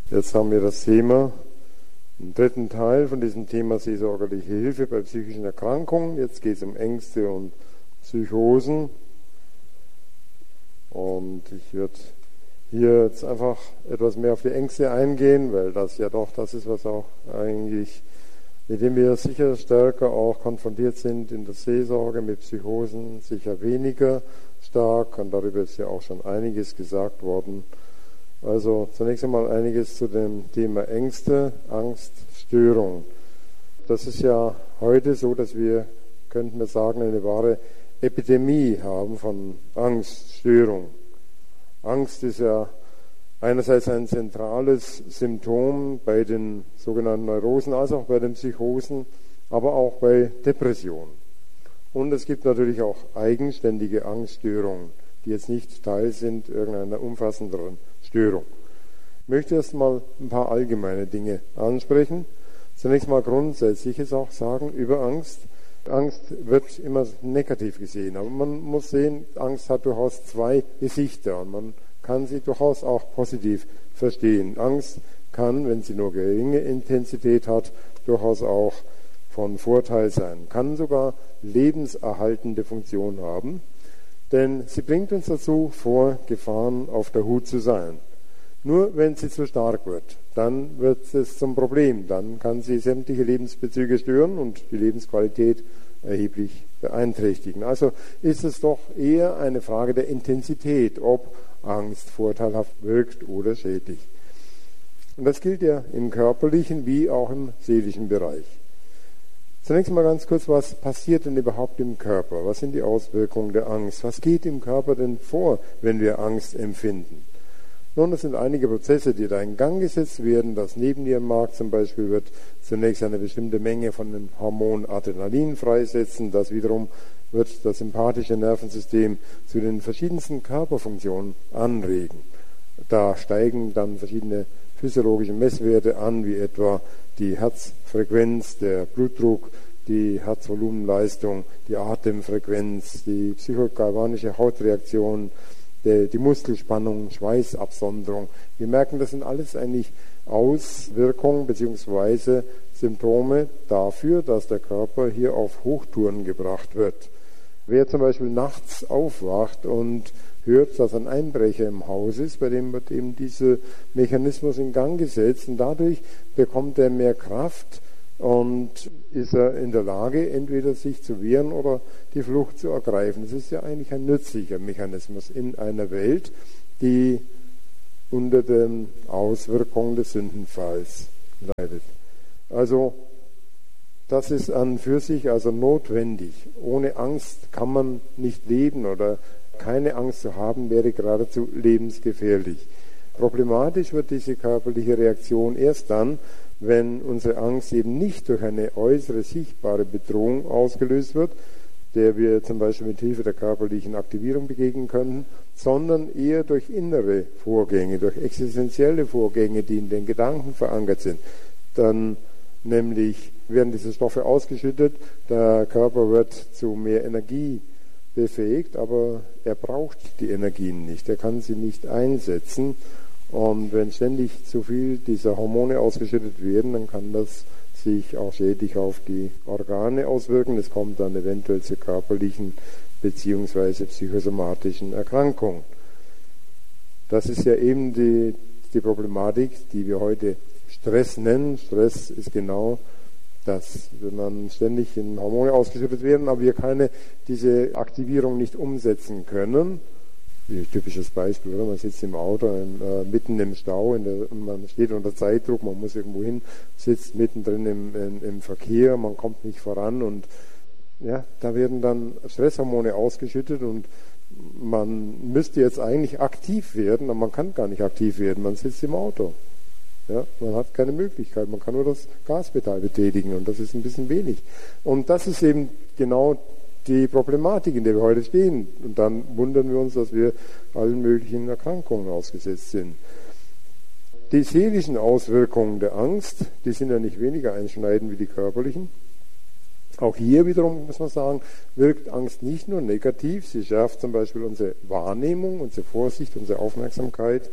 Jetzt haben wir das Thema, den dritten Teil von diesem Thema seelsorgerliche Hilfe bei psychischen Erkrankungen. Jetzt geht es um Ängste und Psychosen. Und ich würde hier jetzt einfach etwas mehr auf die Ängste eingehen, weil das ja doch das ist, was auch eigentlich, mit dem wir sicher stärker auch konfrontiert sind in der Seelsorge, mit Psychosen sicher weniger stark. Und darüber ist ja auch schon einiges gesagt worden. Also zunächst einmal einiges zu dem Thema Ängste, Angst, Störung. Das ist ja heute so, dass wir, könnten wir sagen, eine wahre Epidemie haben von Angst, Störung. Angst ist ja einerseits ein zentrales Symptom bei den sogenannten Neurosen, als auch bei den Psychosen, aber auch bei Depressionen. Und es gibt natürlich auch eigenständige Angststörungen, die jetzt nicht Teil sind irgendeiner umfassenderen Störung. Ich möchte erst mal ein paar allgemeine Dinge ansprechen. Zunächst mal Grundsätzliches auch sagen über Angst. Angst wird immer negativ gesehen, aber man muss sehen, Angst hat durchaus zwei Gesichter und man kann sie durchaus auch positiv verstehen. Angst kann, wenn sie nur geringe Intensität hat, durchaus auch von Vorteil sein, kann sogar lebenserhaltende Funktion haben. Denn sie bringt uns dazu, vor Gefahren auf der Hut zu sein. Nur wenn sie zu stark wird, dann wird es zum Problem. Dann kann sie sämtliche Lebensbezüge stören und die Lebensqualität erheblich beeinträchtigen. Also ist es doch eher eine Frage der Intensität, ob Angst vorteilhaft wirkt oder schädlich. Und das gilt ja im körperlichen wie auch im seelischen Bereich. Zunächst mal ganz kurz, was passiert denn überhaupt im Körper? Was sind die Auswirkungen der Angst? Was geht im Körper denn vor, wenn wir Angst empfinden? Nun, das sind einige Prozesse, die da in Gang gesetzt werden. Das Nebennierenmark zum Beispiel wird zunächst eine bestimmte Menge von dem Hormon Adrenalin freisetzen. Das wiederum wird das sympathische Nervensystem zu den verschiedensten Körperfunktionen anregen. Da steigen dann verschiedene physiologische Messwerte an, wie etwa die Herzfrequenz, der Blutdruck, die Herzvolumenleistung, die Atemfrequenz, die psychogalvanische Hautreaktion, die Muskelspannung, Schweißabsonderung. Wir merken, das sind alles eigentlich Auswirkungen bzw. Symptome dafür, dass der Körper hier auf Hochtouren gebracht wird. Wer zum Beispiel nachts aufwacht und hört, dass ein Einbrecher im Haus ist, bei dem wird eben dieser Mechanismus in Gang gesetzt und dadurch bekommt er mehr Kraft und ist er in der Lage, entweder sich zu wehren oder die Flucht zu ergreifen. Das ist ja eigentlich ein nützlicher Mechanismus in einer Welt, die unter den Auswirkungen des Sündenfalls leidet. Also das ist an für sich also notwendig. Ohne Angst kann man nicht leben oder keine Angst zu haben, wäre geradezu lebensgefährlich. Problematisch wird diese körperliche Reaktion erst dann, wenn unsere Angst eben nicht durch eine äußere sichtbare Bedrohung ausgelöst wird, der wir zum Beispiel mit Hilfe der körperlichen Aktivierung begegnen können, sondern eher durch innere Vorgänge, durch existenzielle Vorgänge, die in den Gedanken verankert sind. Dann nämlich werden diese Stoffe ausgeschüttet, der Körper wird zu mehr Energie befähigt, aber er braucht die Energien nicht, er kann sie nicht einsetzen. Und wenn ständig zu viel dieser Hormone ausgeschüttet werden, dann kann das sich auch schädlich auf die Organe auswirken. Es kommt dann eventuell zu körperlichen bzw. psychosomatischen Erkrankungen. Das ist ja eben die Problematik, die wir heute Stress nennen. Stress ist genau das, wenn man ständig in Hormone ausgeschüttet werden, aber wir diese Aktivierung nicht umsetzen können. Ein typisches Beispiel, oder? Man sitzt im Auto mitten im Stau, man steht unter Zeitdruck, man muss irgendwo hin, sitzt mittendrin im Verkehr, man kommt nicht voran und ja, da werden dann Stresshormone ausgeschüttet und man müsste jetzt eigentlich aktiv werden, aber man kann gar nicht aktiv werden, man sitzt im Auto. Ja, man hat keine Möglichkeit, man kann nur das Gaspedal betätigen und das ist ein bisschen wenig. Und das ist eben genau die Problematik, in der wir heute stehen. Und dann wundern wir uns, dass wir allen möglichen Erkrankungen ausgesetzt sind. Die seelischen Auswirkungen der Angst, die sind ja nicht weniger einschneidend wie die körperlichen. Auch hier wiederum muss man sagen, wirkt Angst nicht nur negativ, sie schärft zum Beispiel unsere Wahrnehmung, unsere Vorsicht, unsere Aufmerksamkeit.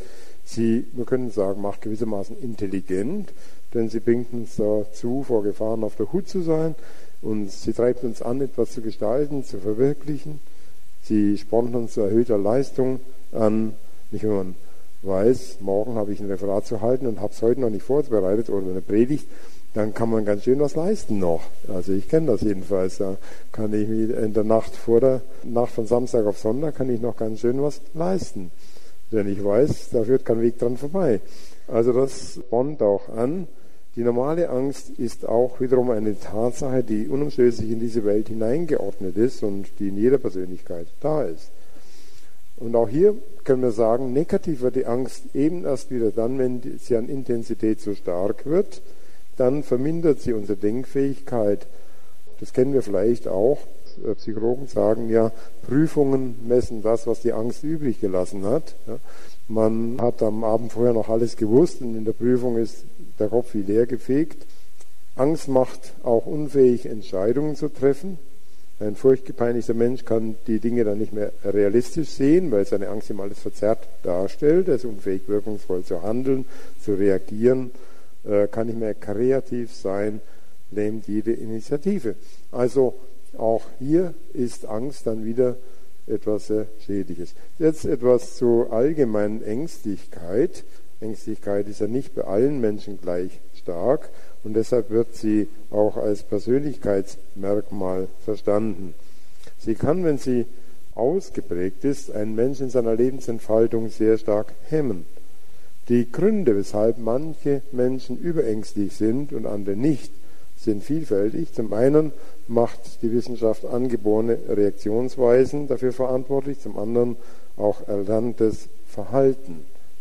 wir können sagen, macht gewissermaßen intelligent, denn sie bringt uns dazu, vor Gefahren auf der Hut zu sein, und sie treibt uns an, etwas zu gestalten, zu verwirklichen. Sie spornt uns zu erhöhter Leistung an, nicht wenn man weiß, morgen habe ich ein Referat zu halten und habe es heute noch nicht vorbereitet oder eine Predigt, dann kann man ganz schön was leisten noch. Also ich kenne das jedenfalls. Da kann ich in der Nacht vor der Nacht von Samstag auf Sonntag kann ich noch ganz schön was leisten. Denn ich weiß, da führt kein Weg dran vorbei. Also das spornt auch an. Die normale Angst ist auch wiederum eine Tatsache, die unumstößlich in diese Welt hineingeordnet ist und die in jeder Persönlichkeit da ist. Und auch hier können wir sagen, negativ wird die Angst eben erst wieder dann, wenn sie an Intensität so stark wird, dann vermindert sie unsere Denkfähigkeit. Das kennen wir vielleicht auch. Psychologen sagen ja, Prüfungen messen das, was die Angst übrig gelassen hat. Man hat am Abend vorher noch alles gewusst und in der Prüfung ist der Kopf wie leer gefegt. Angst macht auch unfähig, Entscheidungen zu treffen. Ein furchtgepeinigter Mensch kann die Dinge dann nicht mehr realistisch sehen, weil seine Angst ihm alles verzerrt darstellt. Er ist unfähig, wirkungsvoll zu handeln, zu reagieren, kann nicht mehr kreativ sein, lähmt jede Initiative. Also auch hier ist Angst dann wieder etwas sehr Schädliches. Jetzt etwas zur allgemeinen Ängstlichkeit. Ängstlichkeit ist ja nicht bei allen Menschen gleich stark und deshalb wird sie auch als Persönlichkeitsmerkmal verstanden. Sie kann, wenn sie ausgeprägt ist, einen Menschen in seiner Lebensentfaltung sehr stark hemmen. Die Gründe, weshalb manche Menschen überängstlich sind und andere nicht, sind vielfältig. Zum einen macht die Wissenschaft angeborene Reaktionsweisen dafür verantwortlich, zum anderen auch erlerntes Verhalten.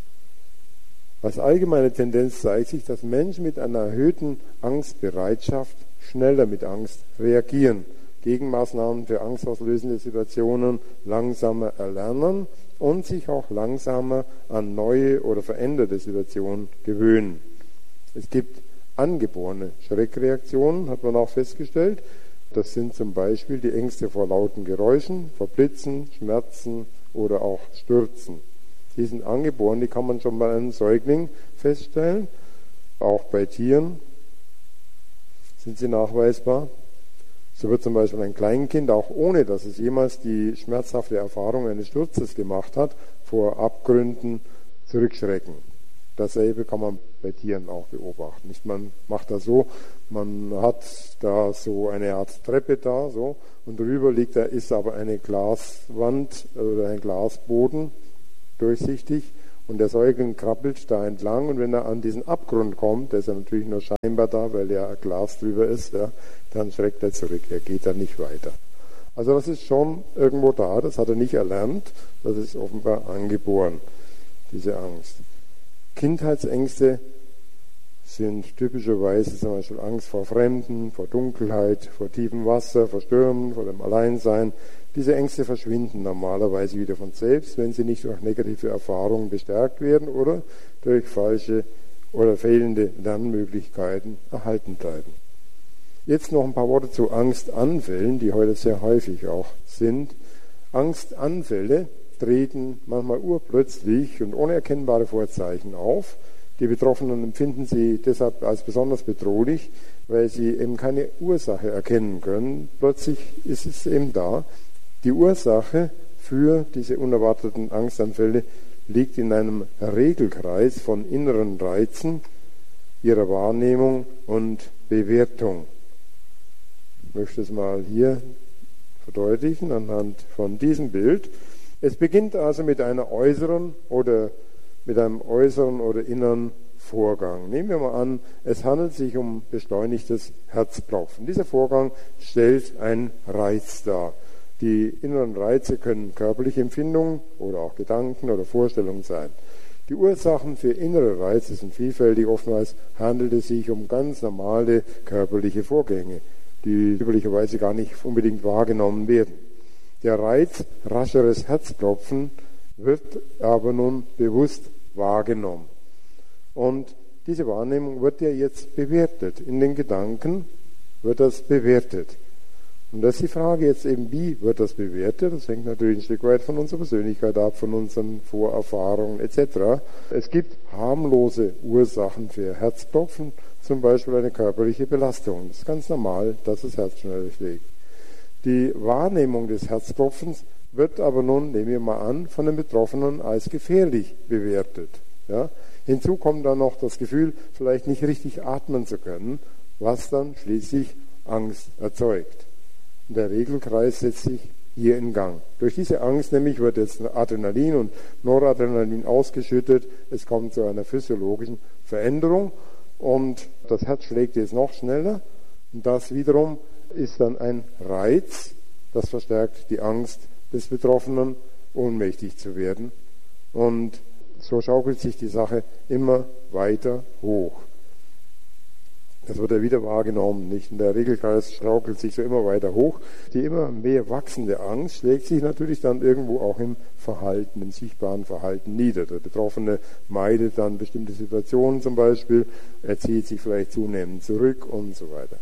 Als allgemeine Tendenz zeigt sich, dass Menschen mit einer erhöhten Angstbereitschaft schneller mit Angst reagieren, Gegenmaßnahmen für angstauslösende Situationen langsamer erlernen und sich auch langsamer an neue oder veränderte Situationen gewöhnen. Es gibt angeborene Schreckreaktionen, hat man auch festgestellt. Das sind zum Beispiel die Ängste vor lauten Geräuschen, vor Blitzen, Schmerzen oder auch Stürzen. Die sind angeboren, die kann man schon bei einem Säugling feststellen. Auch bei Tieren sind sie nachweisbar. So wird zum Beispiel ein Kleinkind, auch ohne dass es jemals die schmerzhafte Erfahrung eines Sturzes gemacht hat, vor Abgründen zurückschrecken. Dasselbe kann man bei Tieren auch beobachten. Nicht, man macht das so, man hat da so eine Art Treppe da, so, und drüber ist aber eine Glaswand oder ein Glasboden, durchsichtig, und der Säugling krabbelt da entlang, und wenn er an diesen Abgrund kommt, der ist ja natürlich nur scheinbar da, weil ja ein Glas drüber ist, ja, dann schreckt er zurück, er geht dann nicht weiter. Also das ist schon irgendwo da, das hat er nicht erlernt, das ist offenbar angeboren, diese Angst. Kindheitsängste sind typischerweise zum Beispiel Angst vor Fremden, vor Dunkelheit, vor tiefem Wasser, vor Stürmen, vor dem Alleinsein. Diese Ängste verschwinden normalerweise wieder von selbst, wenn sie nicht durch negative Erfahrungen bestärkt werden oder durch falsche oder fehlende Lernmöglichkeiten erhalten bleiben. Jetzt noch ein paar Worte zu Angstanfällen, die heute sehr häufig auch sind. Angstanfälle treten manchmal urplötzlich und ohne erkennbare Vorzeichen auf. Die Betroffenen empfinden sie deshalb als besonders bedrohlich, weil sie eben keine Ursache erkennen können. Plötzlich ist es eben da. Die Ursache für diese unerwarteten Angstanfälle liegt in einem Regelkreis von inneren Reizen, ihrer Wahrnehmung und Bewertung. Ich möchte es mal hier verdeutlichen anhand von diesem Bild. Es beginnt also mit einem äußeren oder inneren Vorgang. Nehmen wir mal an, es handelt sich um beschleunigtes Herzklopfen. Dieser Vorgang stellt einen Reiz dar. Die inneren Reize können körperliche Empfindungen oder auch Gedanken oder Vorstellungen sein. Die Ursachen für innere Reize sind vielfältig. Oftmals handelt es sich um ganz normale körperliche Vorgänge, die üblicherweise gar nicht unbedingt wahrgenommen werden. Der Reiz, rascheres Herzklopfen, wird aber nun bewusst wahrgenommen. Und diese Wahrnehmung wird ja jetzt bewertet. In den Gedanken wird das bewertet. Und das ist die Frage jetzt eben, wie wird das bewertet? Das hängt natürlich ein Stück weit von unserer Persönlichkeit ab, von unseren Vorerfahrungen etc. Es gibt harmlose Ursachen für Herzklopfen, zum Beispiel eine körperliche Belastung. Das ist ganz normal, dass das Herz schneller schlägt. Die Wahrnehmung des Herzklopfens wird aber nun, nehmen wir mal an, von den Betroffenen als gefährlich bewertet. Ja? Hinzu kommt dann noch das Gefühl, vielleicht nicht richtig atmen zu können, was dann schließlich Angst erzeugt. Und der Regelkreis setzt sich hier in Gang. Durch diese Angst nämlich wird jetzt Adrenalin und Noradrenalin ausgeschüttet. Es kommt zu einer physiologischen Veränderung und das Herz schlägt jetzt noch schneller. Und das wiederum ist dann ein Reiz, das verstärkt die Angst des Betroffenen, ohnmächtig zu werden. Und so schaukelt sich die Sache immer weiter hoch. Das wird ja wieder wahrgenommen, nicht? Und der Regelkreis schaukelt sich so immer weiter hoch. Die immer mehr wachsende Angst schlägt sich natürlich dann irgendwo auch im Verhalten, im sichtbaren Verhalten nieder. Der Betroffene meidet dann bestimmte Situationen zum Beispiel, er zieht sich vielleicht zunehmend zurück und so weiter.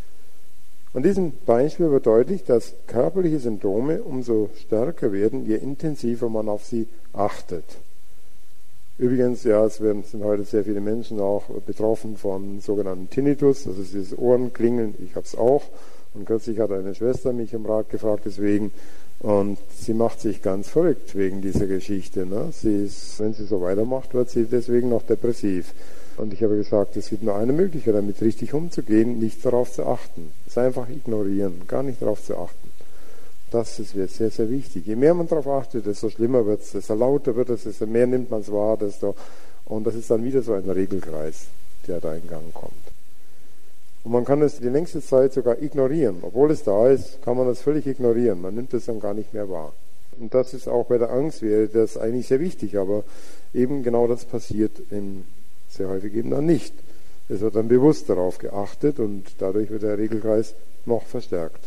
An diesem Beispiel wird deutlich, dass körperliche Symptome umso stärker werden, je intensiver man auf sie achtet. Übrigens, ja, sind heute sehr viele Menschen auch betroffen von sogenannten Tinnitus, das ist dieses Ohrenklingeln, ich habe es auch. Und kürzlich hat eine Schwester mich um Rat gefragt deswegen, und sie macht sich ganz verrückt wegen dieser Geschichte. Ne? Wenn sie so weitermacht, wird sie deswegen noch depressiv. Und ich habe gesagt, es gibt nur eine Möglichkeit, damit richtig umzugehen, nicht darauf zu achten. Es einfach ignorieren, gar nicht darauf zu achten. Das ist sehr, sehr wichtig. Je mehr man darauf achtet, desto schlimmer wird es, desto lauter wird es, desto mehr nimmt man es wahr, und das ist dann wieder so ein Regelkreis, der da in Gang kommt. Und man kann es die längste Zeit sogar ignorieren. Obwohl es da ist, kann man das völlig ignorieren. Man nimmt es dann gar nicht mehr wahr. Und das ist auch bei der Angst, wäre das eigentlich sehr wichtig, aber eben genau das passiert sehr häufig eben dann nicht. Es wird dann bewusst darauf geachtet und dadurch wird der Regelkreis noch verstärkt.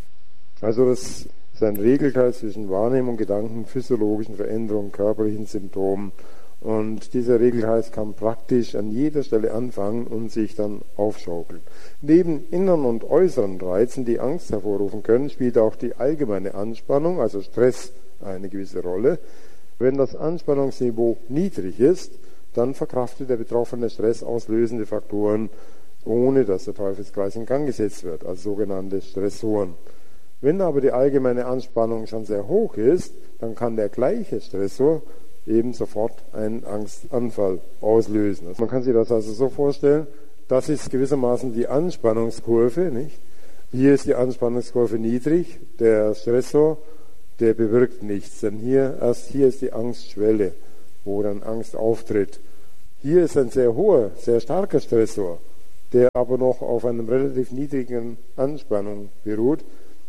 Also das ist ein Regelkreis zwischen Wahrnehmung, Gedanken, physiologischen Veränderungen, körperlichen Symptomen. Und dieser Regelkreis kann praktisch an jeder Stelle anfangen und sich dann aufschaukeln. Neben inneren und äußeren Reizen, die Angst hervorrufen können, spielt auch die allgemeine Anspannung, also Stress, eine gewisse Rolle. Wenn das Anspannungsniveau niedrig ist, dann verkraftet der Betroffene stressauslösende Faktoren, ohne dass der Teufelskreis in Gang gesetzt wird, also sogenannte Stressoren. Wenn aber die allgemeine Anspannung schon sehr hoch ist, dann kann der gleiche Stressor eben sofort einen Angstanfall auslösen. Also man kann sich das also so vorstellen, das ist gewissermaßen die Anspannungskurve, nicht? Hier ist die Anspannungskurve niedrig, der Stressor, der bewirkt nichts, denn hier ist die Angstschwelle, wo dann Angst auftritt. Hier ist ein sehr hoher, sehr starker Stressor, der aber noch auf einem relativ niedrigen Anspannung beruht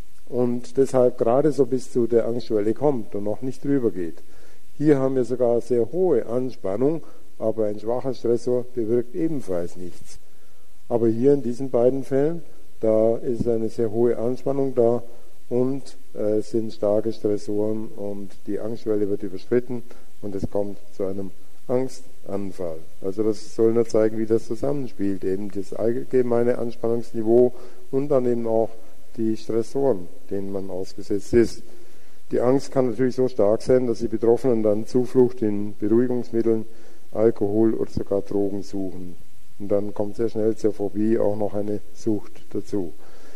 und deshalb gerade so bis zu der Angstschwelle kommt und noch nicht drüber geht. Hier haben wir sogar sehr hohe Anspannung, aber ein schwacher Stressor bewirkt ebenfalls nichts. Aber hier in diesen beiden Fällen, da ist eine sehr hohe Anspannung da und es sind starke Stressoren und die Angstschwelle wird überschritten und es kommt zu einem Angstanfall. Also das soll nur zeigen, wie das zusammenspielt, eben das allgemeine Anspannungsniveau und dann eben auch die Stressoren, denen man ausgesetzt ist. Die Angst kann natürlich so stark sein, dass die Betroffenen dann Zuflucht in Beruhigungsmitteln, Alkohol oder sogar Drogen suchen. Und dann kommt sehr schnell zur Phobie auch noch eine Sucht dazu.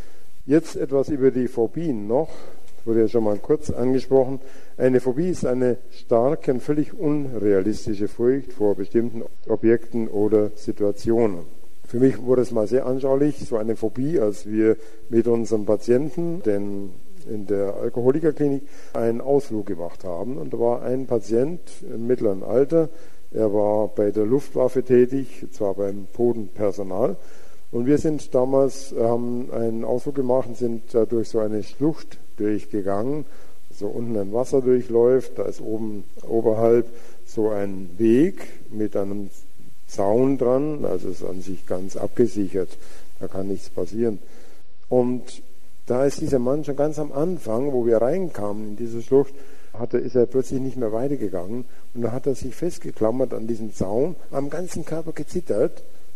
Jetzt etwas über die Phobien noch. Das wurde ja schon mal kurz angesprochen. Eine Phobie ist eine starke und völlig unrealistische Furcht vor bestimmten Objekten oder Situationen. Für mich wurde es mal sehr anschaulich, so eine Phobie, als wir mit unserem Patienten, in der Alkoholikerklinik, einen Ausflug gemacht haben. Und da war ein Patient im mittleren Alter, er war bei der Luftwaffe tätig, zwar beim Bodenpersonal. Und wir sind damals, haben einen Ausflug gemacht und sind da durch so eine Schlucht durchgegangen, so unten ein Wasser durchläuft, da ist oberhalb so ein Weg mit einem Zaun dran, also ist an sich ganz abgesichert, da kann nichts passieren. Und da ist dieser Mann schon ganz am Anfang, wo wir reinkamen in diese Schlucht, ist er plötzlich nicht mehr weitergegangen und dann hat er sich festgeklammert an diesem Zaun, am ganzen Körper gezittert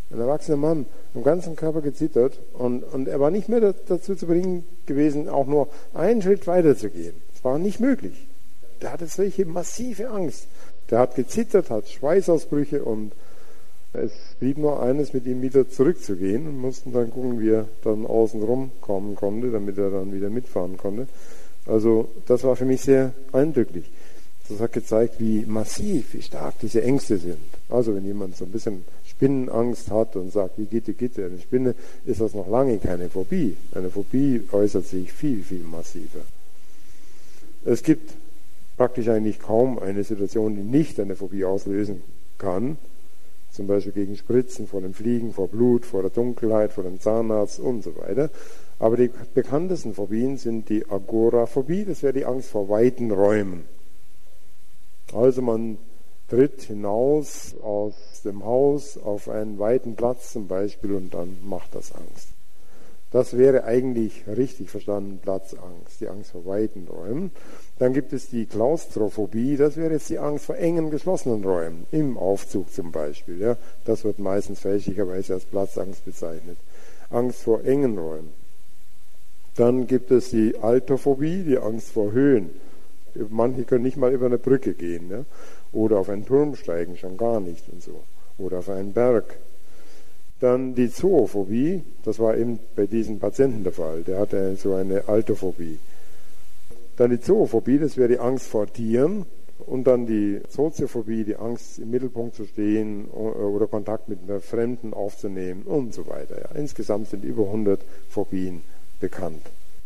ein erwachsener Mann, am ganzen Körper gezittert und er war nicht mehr dazu zu bringen gewesen, auch nur einen Schritt weiter zu gehen. Es war nicht möglich. Der hatte solche massive Angst. Der hat gezittert, hat Schweißausbrüche und es blieb nur eines, mit ihm wieder zurückzugehen und mussten dann gucken, wie er dann außen rumkommen konnte, damit er dann wieder mitfahren konnte. Also das war für mich sehr eindrücklich. Das hat gezeigt, wie massiv, wie stark diese Ängste sind. Also wenn jemand so ein bisschen Spinnenangst hat und sagt, wie geht eine Spinne, ist das noch lange keine Phobie. Eine Phobie äußert sich viel, viel massiver. Es gibt praktisch eigentlich kaum eine Situation, die nicht eine Phobie auslösen kann. Zum Beispiel gegen Spritzen, vor dem Fliegen, vor Blut, vor der Dunkelheit, vor dem Zahnarzt und so weiter. Aber die bekanntesten Phobien sind die Agoraphobie, das wäre die Angst vor weiten Räumen. Also man tritt hinaus aus dem Haus auf einen weiten Platz zum Beispiel und dann macht das Angst. Das wäre eigentlich richtig verstanden Platzangst, die Angst vor weiten Räumen. Dann gibt es die Klaustrophobie, das wäre jetzt die Angst vor engen, geschlossenen Räumen, im Aufzug zum Beispiel. Ja. Das wird meistens fälschlicherweise als Platzangst bezeichnet. Angst vor engen Räumen. Dann gibt es die Altophobie, die Angst vor Höhen. Manche können nicht mal über eine Brücke gehen, ja? Oder auf einen Turm steigen, schon gar nicht und so. Oder auf einen Berg. Dann die Zoophobie, das war eben bei diesem Patienten der Fall, der hatte so eine Altophobie. Dann die Zoophobie, das wäre die Angst vor Tieren. Und dann die Soziophobie, die Angst im Mittelpunkt zu stehen oder Kontakt mit einer Fremden aufzunehmen und so weiter. Ja. Insgesamt sind über 100 Phobien bekannt.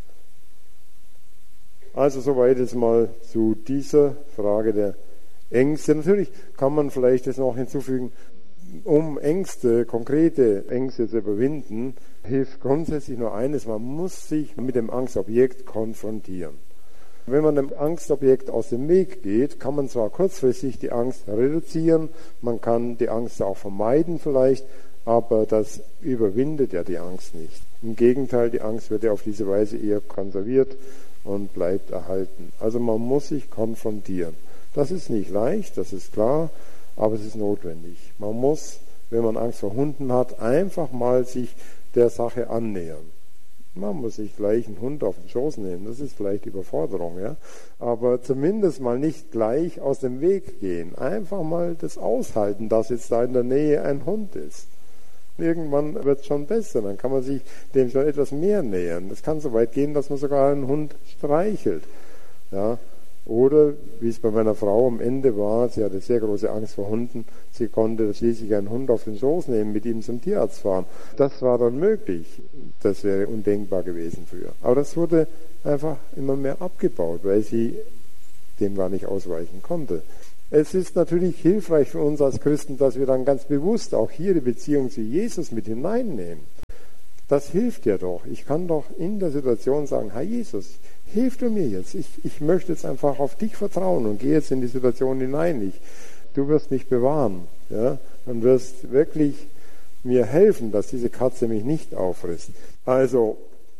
Also soweit jetzt mal zu dieser Frage der Ängste. Natürlich kann man vielleicht jetzt noch hinzufügen, um Ängste, konkrete Ängste zu überwinden, hilft grundsätzlich nur eines, man muss sich mit dem Angstobjekt konfrontieren. Wenn man dem Angstobjekt aus dem Weg geht, kann man zwar kurzfristig die Angst reduzieren, man kann die Angst auch vermeiden vielleicht, aber das überwindet ja die Angst nicht. Im Gegenteil, die Angst wird ja auf diese Weise eher konserviert und bleibt erhalten. Also man muss sich konfrontieren. Das ist nicht leicht, das ist klar, aber es ist notwendig. Man muss, wenn man Angst vor Hunden hat, einfach mal sich der Sache annähern. Man muss sich gleich einen Hund auf den Schoß nehmen, das ist vielleicht Überforderung, ja. Aber zumindest mal nicht gleich aus dem Weg gehen. Einfach mal das aushalten, dass jetzt da in der Nähe ein Hund ist. Irgendwann wird es schon besser, dann kann man sich dem schon etwas mehr nähern. Es kann so weit gehen, dass man sogar einen Hund streichelt. Ja. Oder, wie es bei meiner Frau am Ende war, sie hatte sehr große Angst vor Hunden, sie konnte schließlich einen Hund auf den Schoß nehmen, mit ihm zum Tierarzt fahren. Das war dann möglich. Das wäre undenkbar gewesen früher. Aber das wurde einfach immer mehr abgebaut, weil sie dem gar nicht ausweichen konnte. Es ist natürlich hilfreich für uns als Christen, dass wir dann ganz bewusst auch hier die Beziehung zu Jesus mit hineinnehmen. Das hilft ja doch. Ich kann doch in der Situation sagen, Herr Jesus, hilf du mir jetzt. Ich möchte jetzt einfach auf dich vertrauen und gehe jetzt in die Situation hinein. Du wirst mich bewahren. Ja? Und wirst wirklich mir helfen, dass diese Katze mich nicht auffrisst. Also,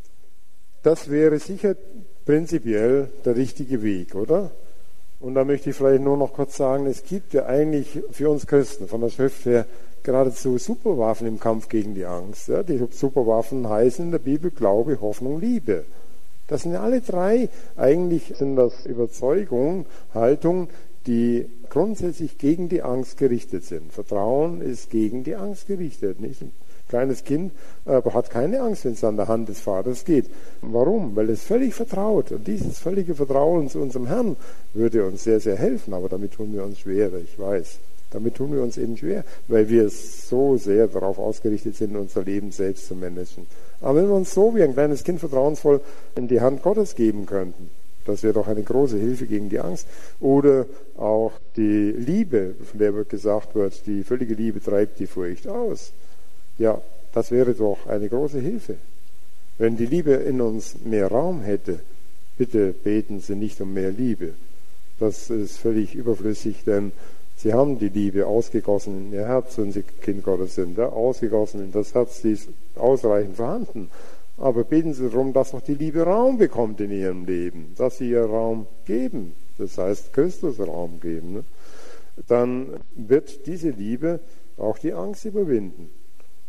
das wäre sicher prinzipiell der richtige Weg, oder? Und da möchte ich vielleicht nur noch kurz sagen, es gibt ja eigentlich für uns Christen von der Schrift her geradezu Superwaffen im Kampf gegen die Angst. Ja? Die Superwaffen heißen in der Bibel Glaube, Hoffnung, Liebe. Das sind ja alle drei, eigentlich sind das Überzeugungen, Haltungen, die grundsätzlich gegen die Angst gerichtet sind. Vertrauen ist gegen die Angst gerichtet. Nicht? Ein kleines Kind hat keine Angst, wenn es an der Hand des Vaters geht. Warum? Weil es völlig vertraut. Und dieses völlige Vertrauen zu unserem Herrn würde uns sehr, sehr helfen. Aber damit tun wir uns schwer, ich weiß. Damit tun wir uns eben schwer, weil wir so sehr darauf ausgerichtet sind, unser Leben selbst zu managen. Aber wenn wir uns so wie ein kleines Kind vertrauensvoll in die Hand Gottes geben könnten, das wäre doch eine große Hilfe gegen die Angst. Oder auch die Liebe, von der gesagt wird, die völlige Liebe treibt die Furcht aus. Ja, das wäre doch eine große Hilfe. Wenn die Liebe in uns mehr Raum hätte, bitte beten Sie nicht um mehr Liebe. Das ist völlig überflüssig, denn Sie haben die Liebe ausgegossen in Ihr Herz, wenn Sie Kind Gottes sind. Ja? Ausgegossen in das Herz, die ist ausreichend vorhanden. Aber beten Sie darum, dass auch die Liebe Raum bekommt in Ihrem Leben. Dass Sie ihr Raum geben. Das heißt, Christus Raum geben. Ne? Dann wird diese Liebe auch die Angst überwinden.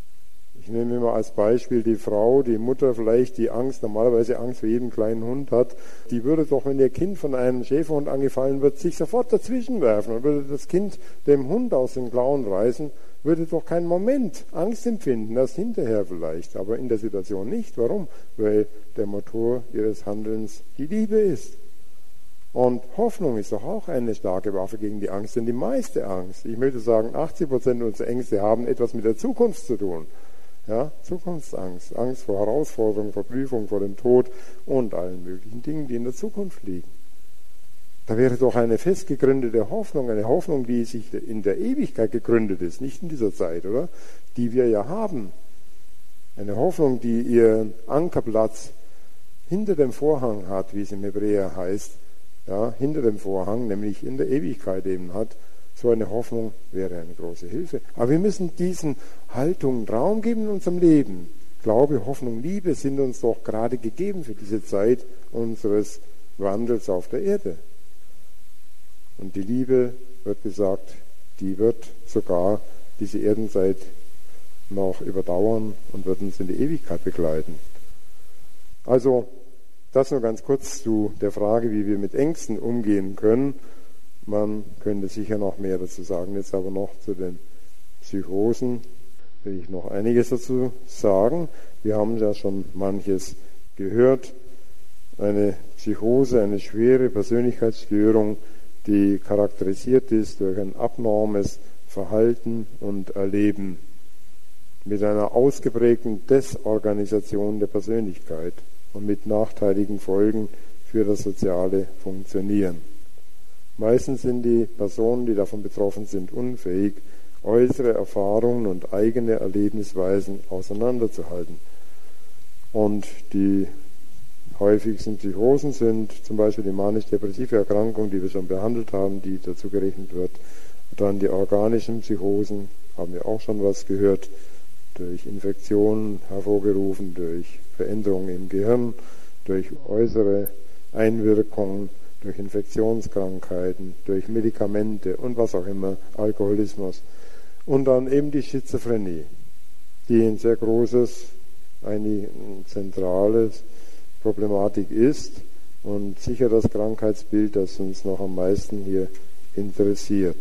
Ich nehme mal als Beispiel die Frau, die Mutter vielleicht, die normalerweise Angst vor jedem kleinen Hund hat, die würde doch, wenn ihr Kind von einem Schäferhund angefallen wird, sich sofort dazwischen werfen und würde das Kind dem Hund aus den Klauen reißen, würde doch keinen Moment Angst empfinden, erst hinterher vielleicht, aber in der Situation nicht. Warum? Weil der Motor ihres Handelns die Liebe ist. Und Hoffnung ist doch auch eine starke Waffe gegen die Angst, denn die meiste Angst, ich möchte sagen, 80% unserer Ängste haben etwas mit der Zukunft zu tun. Ja, Zukunftsangst, Angst vor Herausforderungen, vor Prüfungen, vor dem Tod und allen möglichen Dingen, die in der Zukunft liegen. Da wäre doch eine fest gegründete Hoffnung, eine Hoffnung, die sich in der Ewigkeit gegründet ist, nicht in dieser Zeit, oder? Die wir ja haben. Eine Hoffnung, die ihren Ankerplatz hinter dem Vorhang hat, wie es im Hebräer heißt, ja, hinter dem Vorhang, nämlich in der Ewigkeit eben hat. So eine Hoffnung wäre eine große Hilfe. Aber wir müssen diesen Haltungen Raum geben in unserem Leben. Glaube, Hoffnung, Liebe sind uns doch gerade gegeben für diese Zeit unseres Wandels auf der Erde. Und die Liebe, wird gesagt, die wird sogar diese Erdenzeit noch überdauern und wird uns in die Ewigkeit begleiten. Also, das nur ganz kurz zu der Frage, wie wir mit Ängsten umgehen können. Man könnte sicher noch mehr dazu sagen. Jetzt aber noch zu den Psychosen will ich noch einiges dazu sagen. Wir haben ja schon manches gehört. Eine Psychose, eine schwere Persönlichkeitsstörung, die charakterisiert ist durch ein abnormes Verhalten und Erleben mit einer ausgeprägten Desorganisation der Persönlichkeit und mit nachteiligen Folgen für das soziale Funktionieren. Meistens sind die Personen, die davon betroffen sind, unfähig, äußere Erfahrungen und eigene Erlebnisweisen auseinanderzuhalten. Und die häufigsten Psychosen sind zum Beispiel die manisch-depressive Erkrankung, die wir schon behandelt haben, die dazu gerechnet wird. Dann die organischen Psychosen, haben wir auch schon was gehört, durch Infektionen hervorgerufen, durch Veränderungen im Gehirn, durch äußere Einwirkungen, durch Infektionskrankheiten, durch Medikamente und was auch immer, Alkoholismus. Und dann eben die Schizophrenie, die ein sehr großes, eine zentrale Problematik ist und sicher das Krankheitsbild, das uns noch am meisten hier interessiert.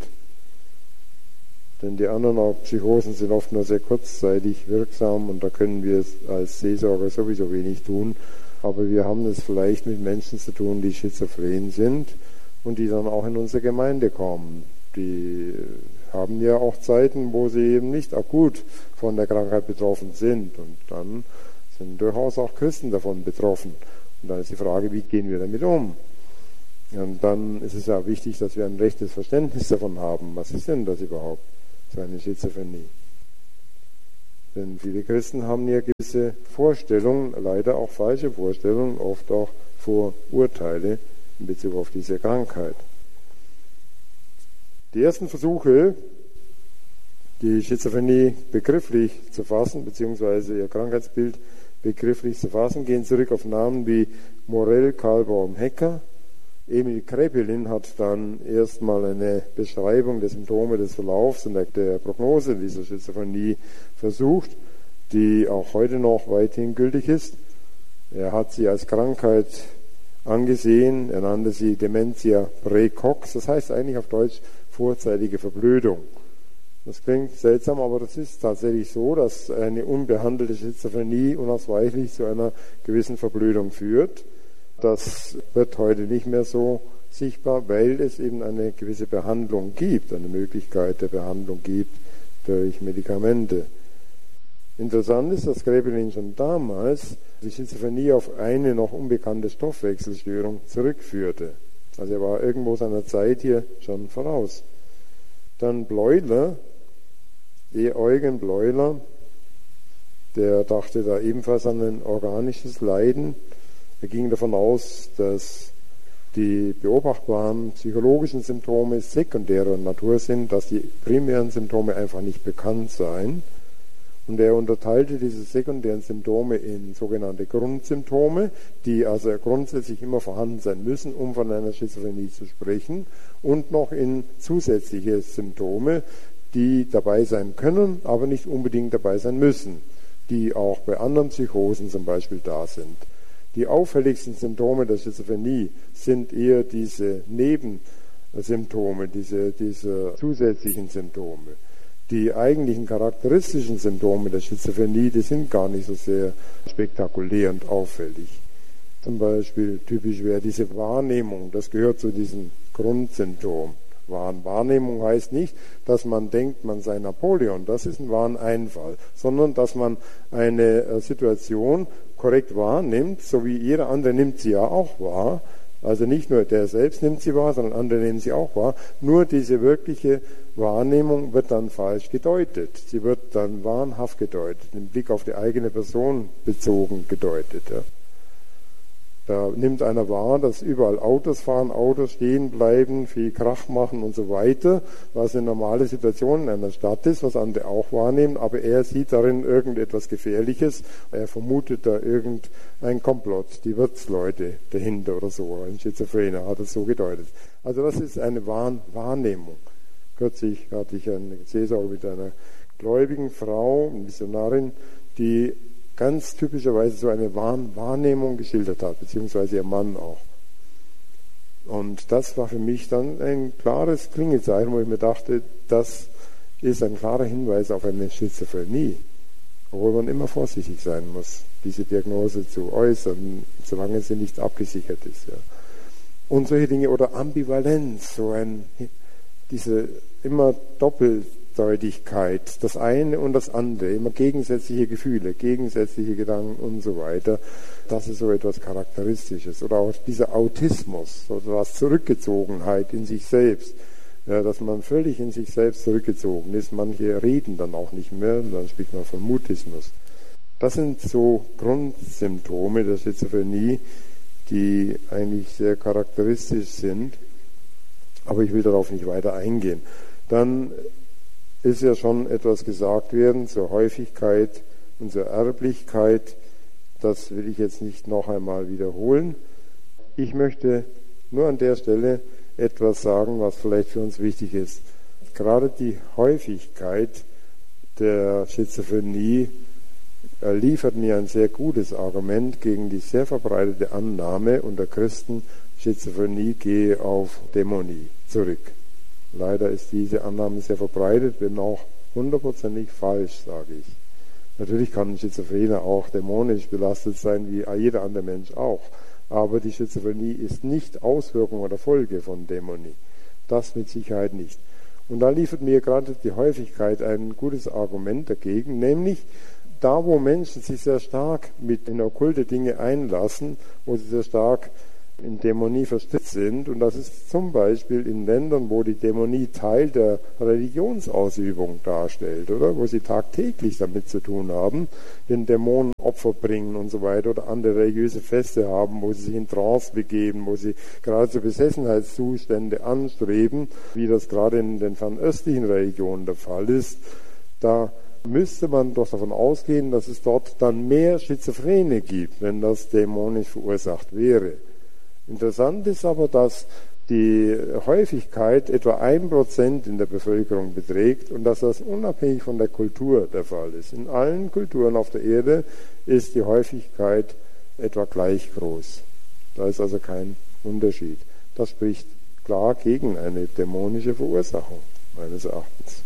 Denn die anderen auch Psychosen sind oft nur sehr kurzzeitig wirksam und da können wir als Seelsorger sowieso wenig tun. Aber wir haben es vielleicht mit Menschen zu tun, die schizophren sind und die dann auch in unsere Gemeinde kommen. Die haben ja auch Zeiten, wo sie eben nicht akut von der Krankheit betroffen sind. Und dann sind durchaus auch Christen davon betroffen. Und dann ist die Frage, wie gehen wir damit um? Und dann ist es ja wichtig, dass wir ein rechtes Verständnis davon haben. Was ist denn das überhaupt, so eine Schizophrenie? Denn viele Christen haben ja gewisse Vorstellungen, leider auch falsche Vorstellungen, oft auch Vorurteile in Bezug auf diese Krankheit. Die ersten Versuche, die Schizophrenie begrifflich zu fassen, beziehungsweise ihr Krankheitsbild begrifflich zu fassen, gehen zurück auf Namen wie Morell, Kahlbaum, Hecker. Emil Kraepelin hat dann erstmal eine Beschreibung der Symptome des Verlaufs und der Prognose dieser Schizophrenie versucht, die auch heute noch weithin gültig ist. Er hat sie als Krankheit angesehen, er nannte sie Dementia praecox, das heißt eigentlich auf Deutsch vorzeitige Verblödung. Das klingt seltsam, aber das ist tatsächlich so, dass eine unbehandelte Schizophrenie unausweichlich zu einer gewissen Verblödung führt. Das wird heute nicht mehr so sichtbar, weil es eben eine gewisse Behandlung gibt, eine Möglichkeit der Behandlung gibt durch Medikamente. Interessant ist, dass Kraepelin schon damals die Schizophrenie auf eine noch unbekannte Stoffwechselstörung zurückführte. Also er war irgendwo seiner Zeit hier schon voraus. Dann Bleuler, Eugen Bleuler, der dachte da ebenfalls an ein organisches Leiden. Er ging davon aus, dass die beobachtbaren psychologischen Symptome sekundärer Natur sind, dass die primären Symptome einfach nicht bekannt seien. Und er unterteilte diese sekundären Symptome in sogenannte Grundsymptome, die also grundsätzlich immer vorhanden sein müssen, um von einer Schizophrenie zu sprechen, und noch in zusätzliche Symptome, die dabei sein können, aber nicht unbedingt dabei sein müssen. die auch bei anderen Psychosen zum Beispiel da sind. Die auffälligsten Symptome der Schizophrenie sind eher diese Nebensymptome, diese zusätzlichen Symptome. Die eigentlichen charakteristischen Symptome der Schizophrenie, die sind gar nicht so sehr spektakulär und auffällig. Zum Beispiel typisch wäre diese Wahrnehmung, das gehört zu diesem Grundsymptom. Wahrnehmung heißt nicht, dass man denkt, man sei Napoleon, das ist ein Wahneinfall, sondern dass man eine Situation korrekt wahrnimmt, so wie jeder andere nimmt sie ja auch wahr. Also nicht nur der selbst nimmt sie wahr, sondern andere nehmen sie auch wahr. Nur diese wirkliche Wahrnehmung wird dann falsch gedeutet. Sie wird dann wahnhaft gedeutet, im Blick auf die eigene Person bezogen gedeutet. Ja. Da nimmt einer wahr, dass überall Autos fahren, Autos stehen bleiben, viel Krach machen und so weiter, was eine normale Situation in einer Stadt ist, was andere auch wahrnehmen, aber er sieht darin irgendetwas Gefährliches, er vermutet da irgendein Komplott, die Wirtsleute dahinter oder so, ein Schizophrener hat es so gedeutet. Also das ist eine Wahrnehmung. Kürzlich hatte ich eine Seelsorge mit einer gläubigen Frau, eine Missionarin, die ganz typischerweise so eine Wahrnehmung geschildert hat, beziehungsweise ihr Mann auch. Und das war für mich dann ein klares Klingelzeichen, wo ich mir dachte, das ist ein klarer Hinweis auf eine Schizophrenie, obwohl man immer vorsichtig sein muss, diese Diagnose zu äußern, solange sie nicht abgesichert ist. Ja. Und solche Dinge, oder Ambivalenz, diese immer Doppeldeutigkeit, das eine und das andere, immer gegensätzliche Gefühle, gegensätzliche Gedanken und so weiter, das ist so etwas Charakteristisches. Oder auch dieser Autismus, so etwas Zurückgezogenheit in sich selbst, ja, dass man völlig in sich selbst zurückgezogen ist. Manche reden dann auch nicht mehr, dann spricht man von Mutismus. Das sind so Grundsymptome der Schizophrenie, die eigentlich sehr charakteristisch sind, aber ich will darauf nicht weiter eingehen. Dann ist ja schon etwas gesagt werden zur Häufigkeit und zur Erblichkeit. Das will ich jetzt nicht noch einmal wiederholen. Ich möchte nur an der Stelle etwas sagen, was vielleicht für uns wichtig ist. Gerade die Häufigkeit der Schizophrenie liefert mir ein sehr gutes Argument gegen die sehr verbreitete Annahme unter Christen, Schizophrenie gehe auf Dämonie zurück. Leider ist diese Annahme sehr verbreitet, wenn auch 100%ig falsch, sage ich. Natürlich kann ein Schizophrener auch dämonisch belastet sein, wie jeder andere Mensch auch. Aber die Schizophrenie ist nicht Auswirkung oder Folge von Dämonie. Das mit Sicherheit nicht. Und da liefert mir gerade die Häufigkeit ein gutes Argument dagegen, nämlich da, wo Menschen sich sehr stark in okkulte Dinge einlassen, wo sie sehr stark in Dämonie verstrickt sind, und das ist zum Beispiel in Ländern, wo die Dämonie Teil der Religionsausübung darstellt, oder wo sie tagtäglich damit zu tun haben, den Dämonen Opfer bringen und so weiter, oder andere religiöse Feste haben, wo sie sich in Trance begeben, wo sie geradezu Besessenheitszustände anstreben, wie das gerade in den fernöstlichen Religionen der Fall ist. Da müsste man doch davon ausgehen, dass es dort dann mehr Schizophrene gibt, wenn das dämonisch verursacht wäre. Interessant ist aber, dass die Häufigkeit etwa 1% in der Bevölkerung beträgt und dass das unabhängig von der Kultur der Fall ist. In allen Kulturen auf der Erde ist die Häufigkeit etwa gleich groß. Da ist also kein Unterschied. Das spricht klar gegen eine dämonische Verursachung, meines Erachtens.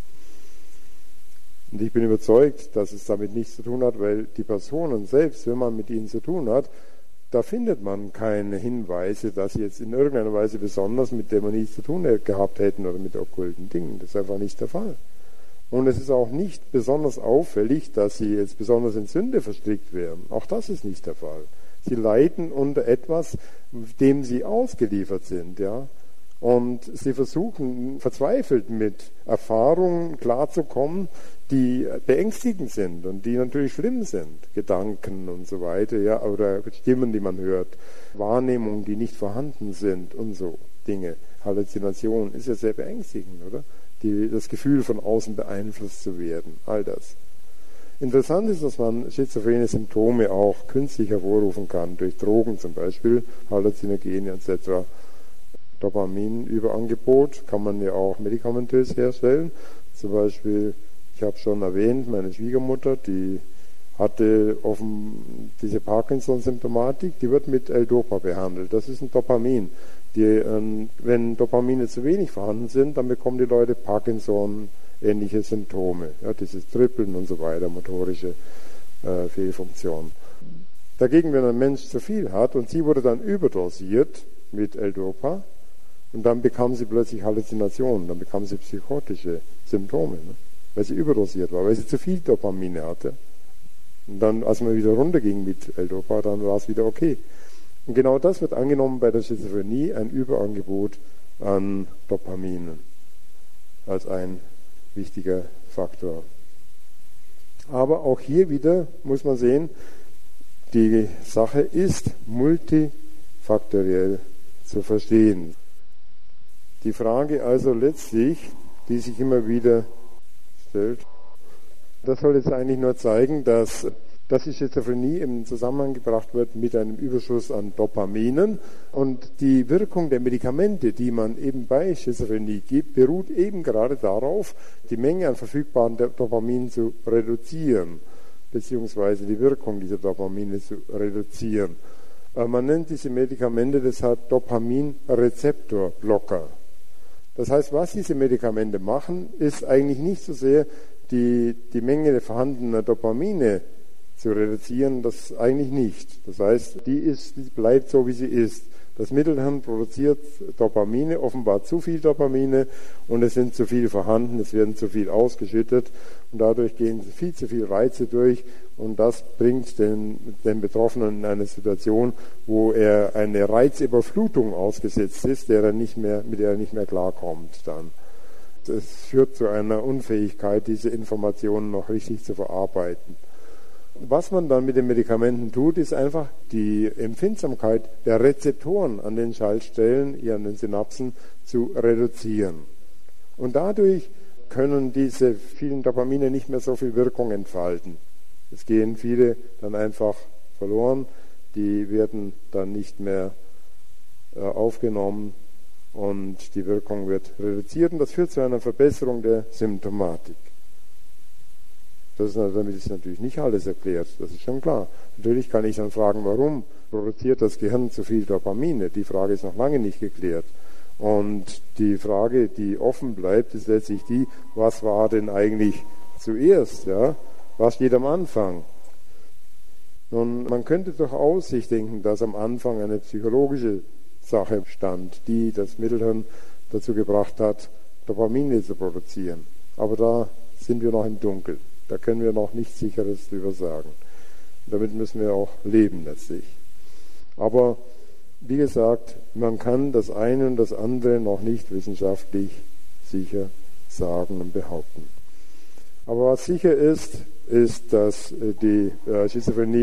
Und ich bin überzeugt, dass es damit nichts zu tun hat, weil die Personen selbst, wenn man mit ihnen zu tun hat, da findet man keine Hinweise, dass sie jetzt in irgendeiner Weise besonders mit Dämonie zu tun gehabt hätten oder mit okkulten Dingen. Das ist einfach nicht der Fall. Und es ist auch nicht besonders auffällig, dass sie jetzt besonders in Sünde verstrickt wären. Auch das ist nicht der Fall. Sie leiden unter etwas, dem sie ausgeliefert sind, ja. Und sie versuchen verzweifelt mit Erfahrungen klarzukommen, die beängstigend sind und die natürlich schlimm sind. Gedanken und so weiter, ja, oder Stimmen, die man hört, Wahrnehmungen, die nicht vorhanden sind und so Dinge. Halluzination ist ja sehr beängstigend, oder? Das Gefühl, von außen beeinflusst zu werden, all das. Interessant ist, dass man schizophrene Symptome auch künstlich hervorrufen kann, durch Drogen zum Beispiel, Halluzinogene etc. Dopaminüberangebot kann man ja auch medikamentös herstellen. Zum Beispiel, ich habe schon erwähnt, meine Schwiegermutter, die hatte diese Parkinson-Symptomatik, die wird mit L-Dopa behandelt. Das ist ein Dopamin. Wenn Dopamine zu wenig vorhanden sind, dann bekommen die Leute Parkinson-ähnliche Symptome. Ja, dieses Trippeln und so weiter, motorische Fehlfunktion. Dagegen, wenn ein Mensch zu viel hat und sie wurde dann überdosiert mit L-Dopa, und dann bekam sie plötzlich Halluzinationen, dann bekam sie psychotische Symptome, ne? Weil sie überdosiert war, weil sie zu viel Dopamine hatte. Und dann, als man wieder runterging mit L-Dopa, dann war es wieder okay. Und genau das wird angenommen bei der Schizophrenie, ein Überangebot an Dopaminen als ein wichtiger Faktor. Aber auch hier wieder muss man sehen, die Sache ist multifaktoriell zu verstehen. Die Frage also letztlich, die sich immer wieder stellt, das soll jetzt eigentlich nur zeigen, dass die Schizophrenie im Zusammenhang gebracht wird mit einem Überschuss an Dopaminen, und die Wirkung der Medikamente, die man eben bei Schizophrenie gibt, beruht eben gerade darauf, die Menge an verfügbaren Dopaminen zu reduzieren, beziehungsweise die Wirkung dieser Dopamine zu reduzieren. Man nennt diese Medikamente deshalb Dopaminrezeptorblocker. Das heißt, was diese Medikamente machen, ist eigentlich nicht so sehr die Menge der vorhandenen Dopamine zu reduzieren, das eigentlich nicht. Das heißt, die bleibt so, wie sie ist. Das Mittelhirn produziert Dopamine, offenbar zu viel Dopamine, und es sind zu viel vorhanden, es werden zu viel ausgeschüttet, und dadurch gehen viel zu viele Reize durch, und das bringt den Betroffenen in eine Situation, wo er eine Reizüberflutung ausgesetzt ist, mit der er nicht mehr klarkommt dann. Es führt zu einer Unfähigkeit, diese Informationen noch richtig zu verarbeiten. Was man dann mit den Medikamenten tut, ist einfach die Empfindsamkeit der Rezeptoren an den Schaltstellen, hier an den Synapsen, zu reduzieren. Und dadurch können diese vielen Dopamine nicht mehr so viel Wirkung entfalten. Es gehen viele dann einfach verloren, die werden dann nicht mehr aufgenommen und die Wirkung wird reduziert, und das führt zu einer Verbesserung der Symptomatik. Damit ist natürlich nicht alles erklärt, das ist schon klar. Natürlich kann ich dann fragen, warum produziert das Gehirn zu viel Dopamine? Die Frage ist noch lange nicht geklärt. Und die Frage, die offen bleibt, ist letztlich die, was war denn eigentlich zuerst? Ja? Was steht am Anfang? Nun, man könnte durchaus sich denken, dass am Anfang eine psychologische Sache stand, die das Mittelhirn dazu gebracht hat, Dopamine zu produzieren. Aber da sind wir noch im Dunkeln. Da können wir noch nichts Sicheres drüber sagen. Damit müssen wir auch leben letztlich. Aber wie gesagt, man kann das eine und das andere noch nicht wissenschaftlich sicher sagen und behaupten. Aber was sicher ist, dass die Schizophrenie